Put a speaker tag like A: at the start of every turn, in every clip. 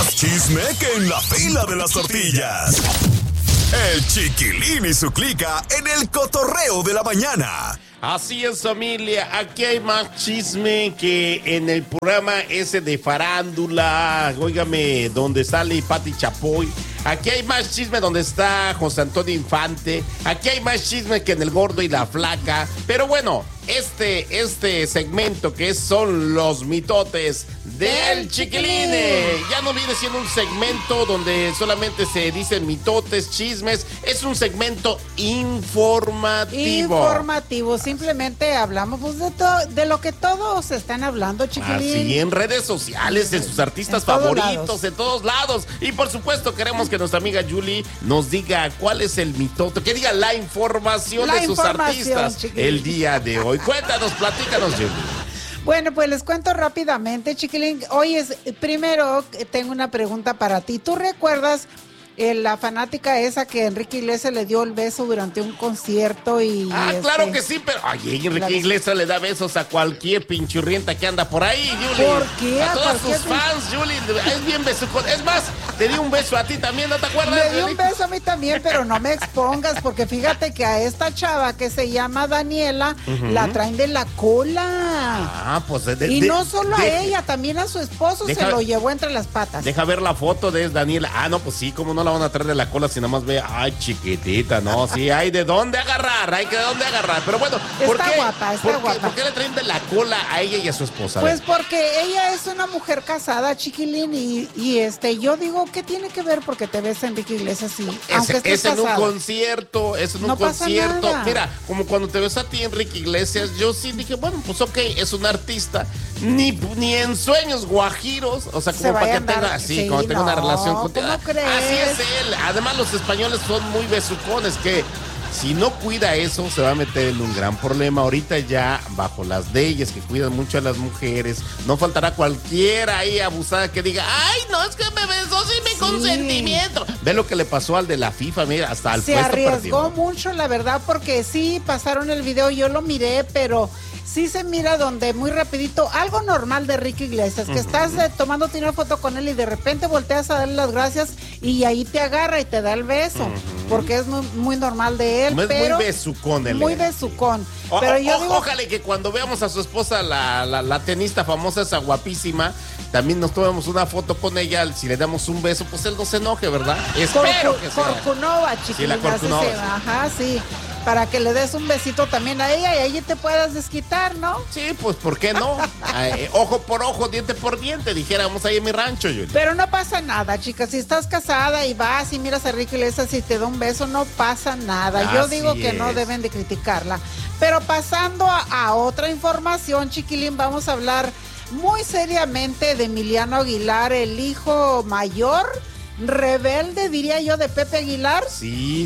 A: Más chisme que en la fila de las tortillas. El Chiquilín y su clica en el cotorreo de la mañana.
B: Así es, familia, aquí hay más chisme que en el programa ese de farándula, óigame, donde sale Pati Chapoy. Aquí hay más chisme donde está José Antonio Infante. Aquí hay más chisme que en El Gordo y la Flaca. Pero bueno, este segmento que son los mitotes del Chiquiline. Ya no viene siendo un segmento donde solamente se dicen mitotes, chismes. Es un segmento informativo.
C: Informativo, simplemente hablamos pues, de lo que todos están hablando, Chiquilín.
B: Así, en redes sociales, en sus artistas favoritos, en todos lados. Y por supuesto queremos que nuestra amiga Julie nos diga cuál es el mitote, que diga la información de sus artistas, Chiquilín, el día de hoy. Cuéntanos, platícanos, Julie.
C: Bueno, pues les cuento rápidamente, Chiquilín. Primero tengo una pregunta para ti. ¿Tú recuerdas la fanática esa que Enrique Iglesias le dio el beso durante un concierto?
B: Claro que sí, pero Enrique Iglesias le da besos a cualquier pinchurrienta que anda por ahí, Julie.
C: ¿Por qué?
B: A todos sus fans, Julie, es bien besucón. Es más, te di un beso a ti también, ¿no te acuerdas?
C: Le di un beso a mí también, pero no me expongas, porque fíjate que a esta chava que se llama Daniela, la traen de la cola.
B: Pues
C: no solo a ella, también a su esposo se lo llevó entre las patas.
B: Deja ver la foto de Daniela. No, pues sí, como no la van a traer de la cola si nada más ve, ay, chiquitita, no, sí, hay de dónde agarrar, pero bueno,
C: está guapa.
B: ¿Por qué le traen de la cola a ella y a su esposa?
C: Pues porque ella es una mujer casada, Chiquilín, y yo digo, ¿qué tiene que ver? Porque te ves Enrique Iglesias así, aunque estés
B: en
C: casado.
B: un concierto, es en un concierto. Mira, como cuando te ves a ti, Enrique Iglesias, yo sí dije, bueno, pues ok, es un artista, ni en sueños guajiros, o sea, como para que tenga una relación contigo.
C: ¿Cómo crees?
B: Así es él. Además, los españoles son muy besucones, que si no cuida eso, se va a meter en un gran problema. Ahorita ya, bajo las leyes que cuidan mucho a las mujeres, no faltará cualquiera ahí abusada que diga, ay, no, es que me besó sin mi consentimiento. Ve lo que le pasó al de la FIFA, mira, hasta al puesto perdió.
C: Se arriesgó mucho, la verdad, porque sí, pasaron el video, yo lo miré, pero sí se mira donde muy rapidito, algo normal de Enrique Iglesias, que estás tomándote una foto con él y de repente volteas a darle las gracias y ahí te agarra y te da el beso, porque es muy normal de él.
B: Pero muy besucón él.
C: Muy besucón. Pero yo digo,
B: ojalá que cuando veamos a su esposa, la tenista famosa, esa guapísima, también nos tomemos una foto con ella, si le damos un beso, pues él no se enoje, ¿verdad? Espero que sea.
C: Korkunova, Chiquilín.
B: Sí, la Korkunova.
C: Ajá, sí. Para que le des un besito también a ella y ahí te puedas desquitar, ¿no?
B: Sí, pues ¿por qué no? Ojo por ojo, diente por diente, dijéramos ahí en mi rancho, Julie.
C: Pero no pasa nada, chicas. Si estás casada y vas y miras a Enrique Iglesias y te da un beso, no pasa nada. Yo digo que no deben de criticarla. Pero pasando a otra información, Chiquilín, vamos a hablar muy seriamente de Emiliano Aguilar, el hijo mayor, rebelde, diría yo, de Pepe Aguilar.
B: Sí,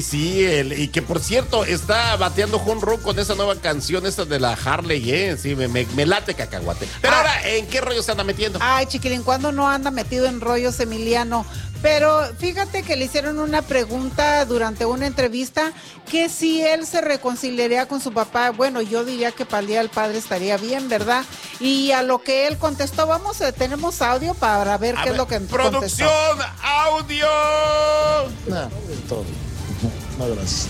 B: y que por cierto está bateando home run con esa nueva canción, esta de la Harley, sí, me late cacahuate. Pero ahora, ¿en qué rollo se anda metiendo?
C: Ay, Chiquilín, ¿cuándo no anda metido en rollos Emiliano? Pero fíjate que le hicieron una pregunta durante una entrevista que si él se reconciliaría con su papá. Bueno, yo diría que para el Día del Padre estaría bien, ¿verdad? Y a lo que él contestó, tenemos audio para ver qué es lo que contestó.
B: ¡Producción, audio!
D: No, todo bien. No, gracias.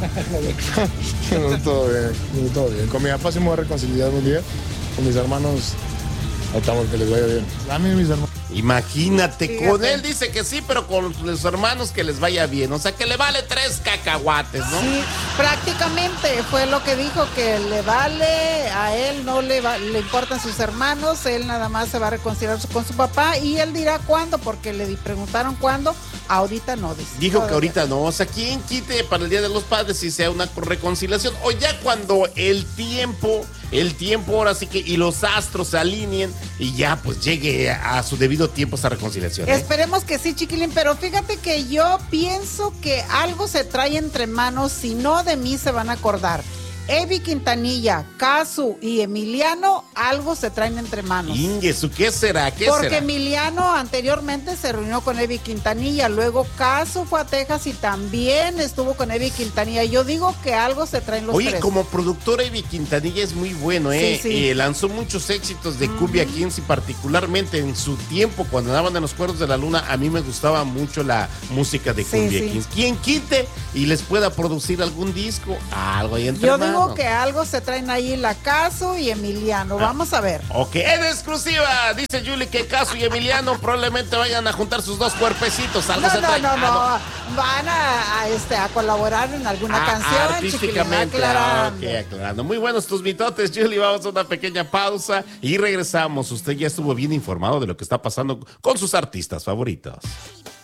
D: Todo bien. Con mi papá sí me voy a reconciliar un día. Con mis hermanos, ahí estamos, que les vaya bien. A mí mis hermanos.
B: Imagínate,
C: Fíjate.
B: Con él dice que sí, pero con los hermanos que les vaya bien. O sea, que le vale 3 cacahuates, ¿no?
C: Sí, prácticamente fue lo que dijo, que le vale, a él no le importan sus hermanos, él nada más se va a reconciliar con su papá y él dirá cuándo, porque le preguntaron cuándo, ahorita no, dice.
B: Dijo que ahorita no, o sea, ¿quién quite para el Día de los Padres si sea una reconciliación? O ya cuando el tiempo ahora sí que, y los astros se alineen y ya pues llegue a su debido tiempo esa reconciliación.
C: Esperemos que sí, Chiquilín, pero fíjate que yo pienso que algo se trae entre manos, si no de mí se van a acordar. Evi Quintanilla, Casu y Emiliano algo se traen entre manos.
B: Ingesu, ¿qué será?
C: Porque Emiliano anteriormente se reunió con Evi Quintanilla, luego Casu fue a Texas y también estuvo con Evi Quintanilla. Yo digo que algo se traen los tres.
B: Oye, como productora Evi Quintanilla es muy bueno, ¿eh? Sí. Lanzó muchos éxitos de Cumbia Kings y particularmente en su tiempo cuando andaban en los Cuernos de la Luna, a mí me gustaba mucho la música de Cumbia Kings. ¿Quién quite y les pueda producir algún disco? Algo ahí entre manos.
C: Digo que algo se traen ahí la Casu y Emiliano. Vamos a ver.
B: Ok, en exclusiva, dice Julie que Casu y Emiliano probablemente vayan a juntar sus dos cuerpecitos. Algo se traen.
C: No. Van a colaborar en alguna canción.
B: Artísticamente. Aclarando. Muy buenos tus mitotes, Julie. Vamos a una pequeña pausa y regresamos. Usted ya estuvo bien informado de lo que está pasando con sus artistas favoritos.